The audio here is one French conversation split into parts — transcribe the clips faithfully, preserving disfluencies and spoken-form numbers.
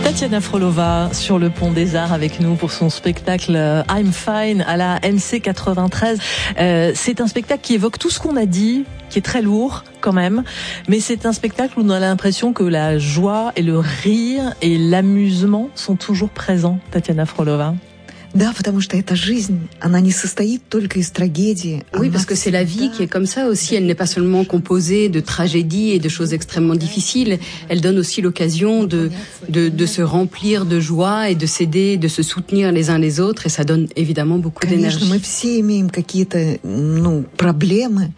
Tatiana Frolova sur le Pont des Arts avec nous pour son spectacle I'm Fine à la M C quatre-vingt-treize. Euh, c'est un spectacle qui évoque tout ce qu'on a dit, qui est très lourd quand même, mais c'est un spectacle où on a l'impression que la joie et le rire et l'amusement sont toujours présents, Tatiana Frolova. Да, потому что эта жизнь, она не состоит только из трагедии. Oui, parce que c'est la vie qui est comme ça aussi. Elle n'est pas seulement composée de tragédies et de choses extrêmement difficiles. Elle donne aussi l'occasion de, de, de se remplir de joie et de s'aider, de se soutenir les uns les autres. Et ça donne évidemment beaucoup d'énergie. Конечно, мы все имеем какие-то, ну, проблемы,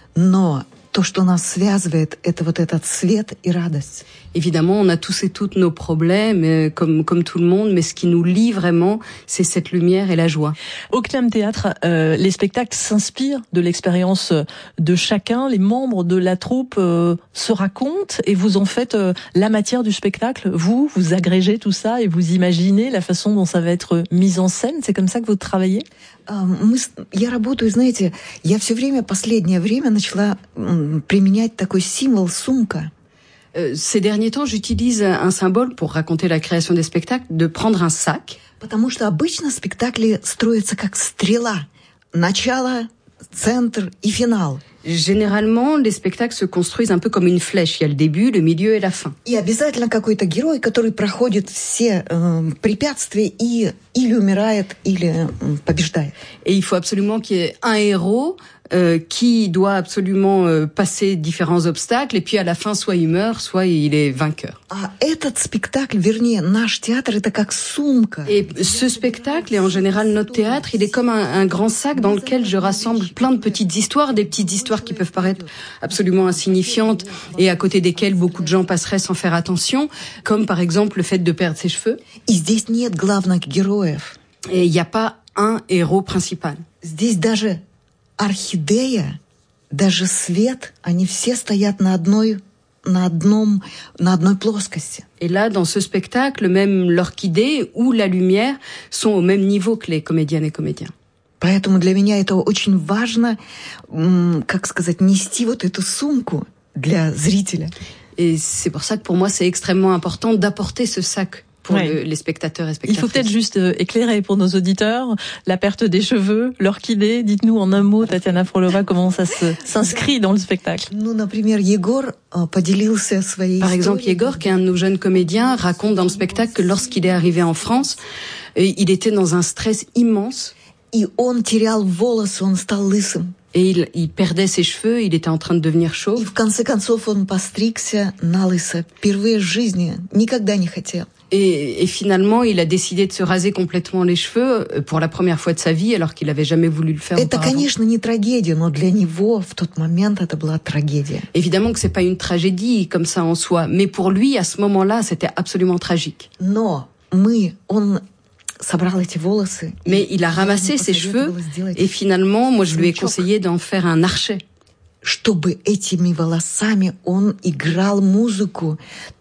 но то, что нас связывает, это вот этот свет и радость. Évidemment, on a tous et toutes nos problèmes, comme, comme tout le monde, mais ce qui nous lie vraiment, c'est cette lumière et la joie. Au CNAM Théâtre, euh, les spectacles s'inspirent de l'expérience de chacun. Les membres de la troupe euh, se racontent et vous en faites euh, la matière du spectacle. Vous, vous agrégez tout ça et vous imaginez la façon dont ça va être mis en scène. C'est comme ça que vous travaillez? Мы, я работаю, знаете, я все время, последнее время начала применять такой символ сумка. Euh, ces derniers temps, j'utilise un symbole pour raconter la création des spectacles, de prendre un sac. Потому что обычно спектакли строятся как стрела. Начало, центр и финал. Généralement, les spectacles se construisent un peu comme une flèche. Il y a le début, le milieu et la fin. И обязательно какой-то герой, который проходит все э, препятствия и или умирает, или э, побеждает. Et il faut absolument qu'il y ait un héros euh, qui doit absolument euh, passer différents obstacles, et puis à la fin, soit il meurt, soit il est vainqueur. А этот спектакль, вернее, наш театр, это как сумка. Et ce spectacle, et en général notre théâtre, il est comme un, un grand sac dans lequel je rassemble plein de petites histoires, des petites histoires qui peuvent paraître absolument insignifiantes et à côté desquelles beaucoup de gens passeraient sans faire attention, comme par exemple le fait de perdre ses cheveux. И здесь нет главных героев. Et il n'y a pas un héros principal. Здесь даже орхидея, даже свет, они все стоят на одной, на одном, на одной плоскости. Et là, dans ce spectacle, même l'orchidée ou la lumière sont au même niveau que les comédiennes et comédiens. Поэтому для меня это очень важно, как сказать, нести вот эту сумку для зрителя. Et c'est pour ça que pour moi, c'est extrêmement important d'apporter ce sac pour ouais. le, les spectateurs et spectatrices. Il faut peut-être juste éclairer pour nos auditeurs la perte des cheveux, l'orchidée. Dites-nous en un mot, Tatiana Frolova, comment ça se, s'inscrit dans le spectacle. Ну, например, Егор поделился своей Par exemple, Yegor, qui est un de nos jeunes comédiens, raconte dans le spectacle que lorsqu'il est arrivé en France, il était dans un stress immense. И он терял волосы, он стал лысым. Et il, il perdait ses cheveux, il était en train de devenir chauve. И в конце концов он постригся на лысо. Впервые в жизни, никогда не хотел. Et, et finalement, il a décidé de se raser complètement les cheveux pour la première fois de sa vie, alors qu'il n'avait jamais voulu le faire Это, auparavant. конечно, не трагедия, но для него в тот момент это была трагедия. Évidemment que c'est pas une tragédie comme ça en soi, mais pour lui, à ce moment-là, c'était absolument tragique. Но мы, он собрал эти волосы. Mais il a ramassé ses cheveux, et finalement, moi, je lui ai conseillé d'en faire un archet. Чтобы этими волосами он играл музыку,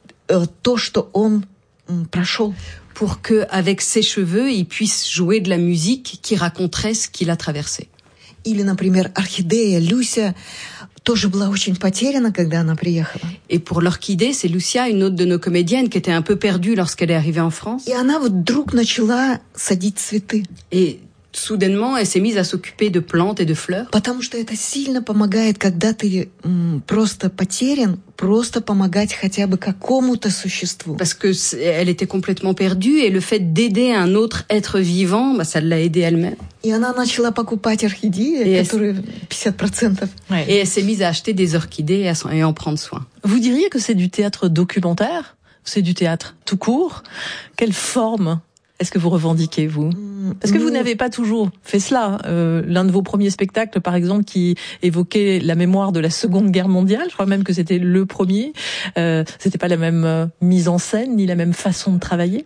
то, что он прошел. Pour que, avec ses cheveux, il puisse jouer de la musique qui raconterait ce qu'il a traversé. Или, например, орхидея Люся тоже была очень потеряна, когда она приехала. Et pour l'orchidée, c'est Lucia, une autre de nos comédiennes, qui était un peu perdue lorsqu'elle est arrivée en France. И она вот вдруг начала садить цветы. Et soudainement, elle s'est mise à s'occuper de plantes et de fleurs. Потому что это сильно помогает, когда ты м, просто потерян, просто помогать хотя бы какому-то существу. Parce que elle était complètement perdue, et le fait d'aider un autre être vivant, bah, ça l'a aidée elle-même. И она начала покупать орхидеи, et которые пятьдесят процентов. Ouais. Et elle s'est mise à acheter des orchidées et à en prendre soin. Vous diriez que c'est du théâtre documentaire? C'est du théâtre tout court? Quelle forme est-ce que vous revendiquez, vous? Parce que vous n'avez pas toujours fait cela. Euh, l'un de vos premiers spectacles, par exemple, qui évoquait la mémoire de la Seconde Guerre mondiale, je crois même que c'était le premier, euh, c'était pas la même euh, mise en scène, ni la même façon de travailler?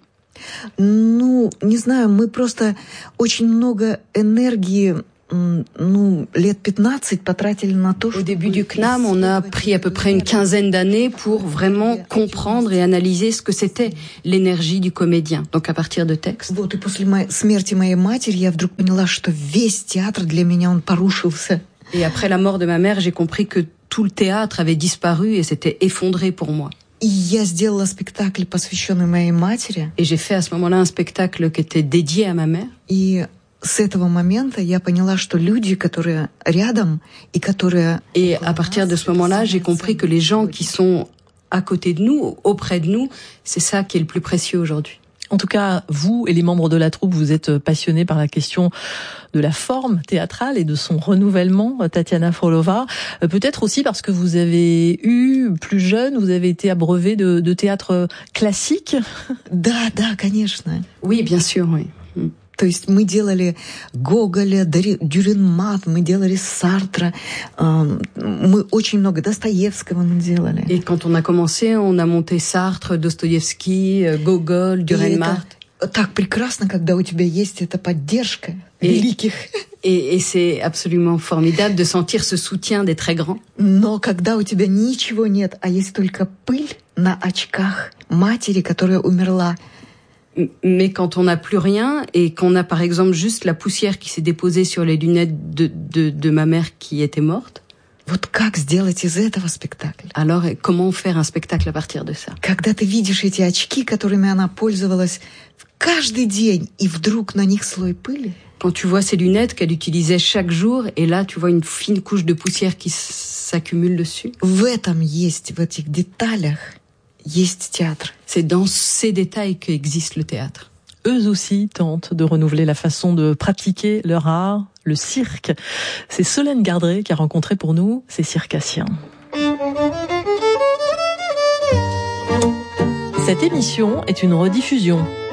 Ну, не знаю, мы просто очень много энергии, ну, лет пятнадцать потратили на то, Au début du CNAM, on a pris à peu près une quinzaine d'années pour vraiment comprendre et analyser ce que c'était l'énergie du comédien. Donc à partir de textes. Вот, и после моей, смерти моей матери я вдруг поняла, что весь театр для меня, он порушился. Et après la mort de ma mère, j'ai compris que tout le théâtre avait disparu et s'était effondré pour moi. И я сделала спектакль, посвященный моей матери. Et j'ai fait à ce moment-là un spectacle qui était dédié à ma mère. И с этого момента я поняла, что люди, которые рядом и которые... Et à partir de ce moment-là, j'ai compris que les gens qui sont à côté de nous, auprès de nous, c'est ça qui est le plus précieux aujourd'hui. En tout cas, vous et les membres de la troupe, vous êtes passionnés par la question de la forme théâtrale et de son renouvellement, Tatiana Frolova. Peut-être aussi parce que vous avez eu, plus jeune, vous avez été abreuvée de, de théâtre classique. Да, да, конечно. Oui, bien sûr, oui. То есть мы делали Гоголя, Дюренмат, мы делали Сартра, мы очень много Достоевского мы делали. Et quand on a commencé, on a monté Sartre, Dostoïevski, Gogol, Dürrenmatt. Так прекрасно, когда у тебя есть эта поддержка великих. Et, et c'est absolument formidable de sentir ce soutien des très grands. Но когда у тебя ничего нет, а есть только пыль на очках матери, которая умерла. Mais quand on n'a plus rien et qu'on a par exemple juste la poussière qui s'est déposée sur les lunettes de, de, de ma mère qui était morte. Вот как сделать из этого спектакль? Alors, comment faire un spectacle à partir de ça? Когда ты видишь эти очки, которыми она пользовалась каждый день, и вдруг на них слой пыли. Quand tu vois ces lunettes qu'elle utilisait chaque jour, et là tu vois une fine couche de poussière qui s'accumule dessus. В этом есть, в этих деталях, есть théâtre. C'est dans ces détails qu'existe le théâtre. Eux aussi tentent de renouveler la façon de pratiquer leur art, le cirque. C'est Solène Gardré qui a rencontré pour nous ces circassiens. Cette émission est une rediffusion.